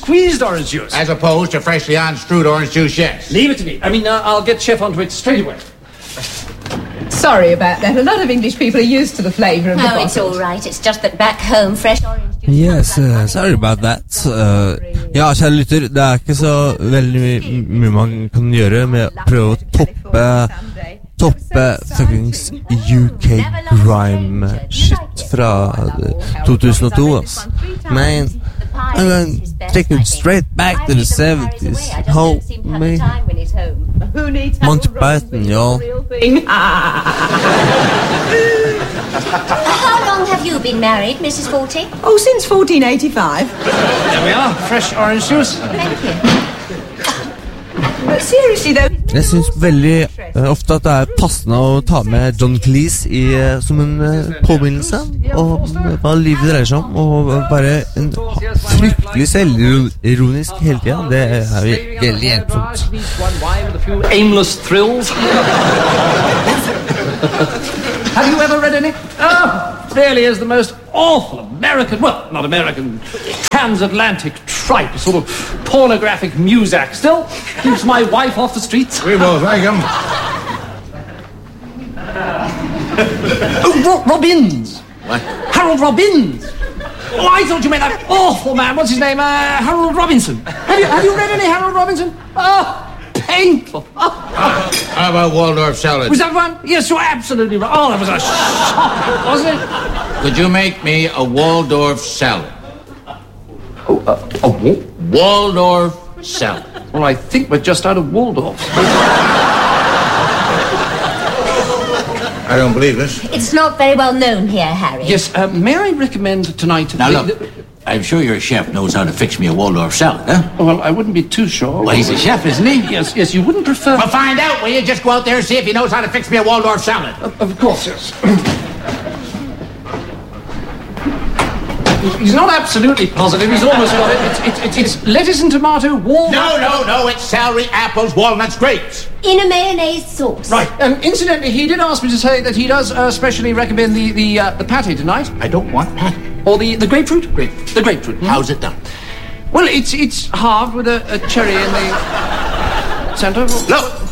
squeezed orange juice. As opposed to freshly unstrewed orange juice, yes. Leave it to me. I mean, I'll get Chef onto it straight away. Sorry about that. A lot of English people are used to the flavour of the bottle. No, it's all right. It's just that back home, fresh orange juice... Yes, sorry about that. Ja, kjære lytter, det er ikke så veldig mye man kan gjøre med å prøve å toppe fuckings UK grime shit fra 2002, ass. Man, I'm going to take it straight back to the 70s. Hold me. Monty Python, y'all. How long have you been married, Mrs. Forty? Oh, since 1485. There we are, fresh orange juice. Thank you. But seriously, though... Jeg synes veldig ofte at det er passende å ta med John Cleese som en påminnelse om hva livet dreier seg om, og bare en fryktelig selvironisk hele tiden. Det er veldig hjelpsomt. Aimless thrills. Have you ever read any? Oh, really is the most awful American, well, not American, transatlantic tripe, a sort of pornographic muzak. Still keeps my wife off the streets. We both like him. Oh, Robbins. What? Harold Robbins. Oh, I thought you meant that awful man. What's his name? Harold Robinson. Have you read any Harold Robinson? Oh, painful. Oh. How about Waldorf salad? Was that one? Yes, you're absolutely right. Oh, that was a shock, wasn't it? Could you make me a Waldorf salad? A what? Waldorf salad. Well, I think we're just out of Waldorf. I don't believe this. It's not very well known here, Harry. Yes, may I recommend tonight... Now, look, I'm sure your chef knows how to fix me a Waldorf salad, huh? Well, I wouldn't be too sure. Well, he's a chef, isn't he? Yes, you wouldn't prefer... Well, find out, will you? Just go out there and see if he knows how to fix me a Waldorf salad. Of course, yes. He's not absolutely positive. He's almost got it. It's lettuce and tomato, walnut... No. It's celery, apples, walnuts, grapes. In a mayonnaise sauce. Right. Incidentally, he did ask me to say that he does specially recommend the pâté tonight. I don't want that. Or the grapefruit? The grapefruit. How's it done? Well, it's halved with a cherry in the center. Look,